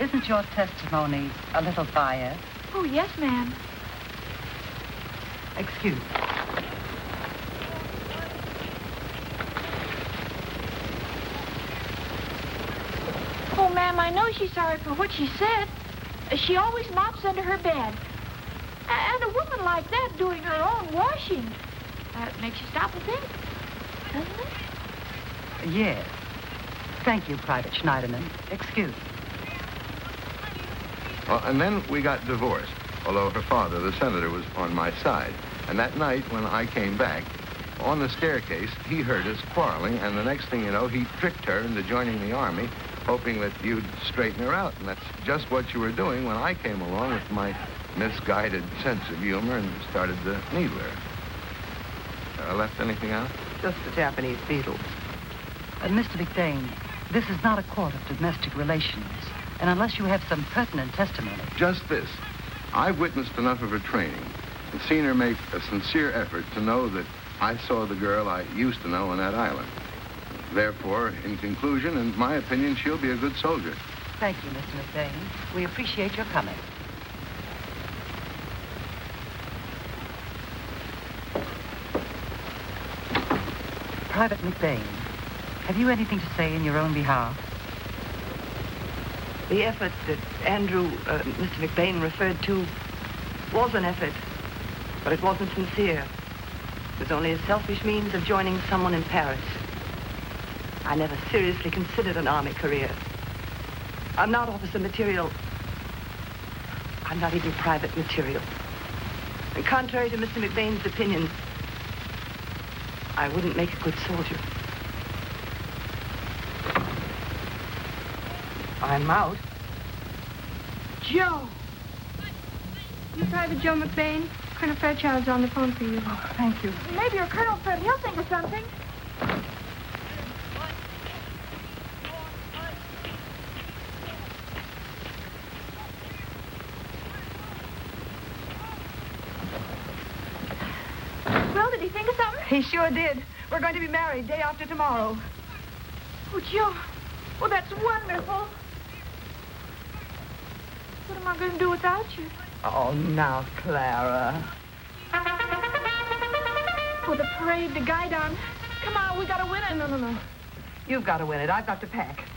isn't your testimony a little biased? Oh, yes, ma'am. Excuse. Oh, ma'am, I know she's sorry for what she said. She always mops under her bed. And a woman like that doing her own washing. Makes you stop and think, doesn't it? Yes. Thank you, Private Schneiderman. Excuse. Well, and then we got divorced, although her father, the senator, was on my side. And that night, when I came back, on the staircase, he heard us quarreling, and the next thing you know, he tricked her into joining the Army, hoping that you'd straighten her out. And that's just what you were doing when I came along with my misguided sense of humor and started to needle her. Left anything out? Just the Japanese beetles. Mr. McBain, this is not a court of domestic relations. And unless you have some pertinent testimony... Just this. I've witnessed enough of her training and seen her make a sincere effort to know that I saw the girl I used to know on that island. Therefore, in conclusion, in my opinion, she'll be a good soldier. Thank you, Mr. McBain. We appreciate your coming. Private McBain, have you anything to say in your own behalf? The effort that Mr. McBain referred to was an effort, but it wasn't sincere. It was only a selfish means of joining someone in Paris. I never seriously considered an Army career. I'm not officer material. I'm not even private material. And contrary to Mr. McBain's opinion, I wouldn't make a good soldier. I'm out. Joe! You Private Joe McBain? Colonel Fairchild's on the phone for you. Oh, thank you. Maybe you're Colonel Fred. He'll think of something. Well, did he think of something? He sure did. We're going to be married day after tomorrow. Oh, Joe. Oh, that's wonderful. What am I going to do without you? Oh, now, Clara. Oh, the parade, the guidon. Come on, we got to win it. No. You've got to win it. I've got to pack.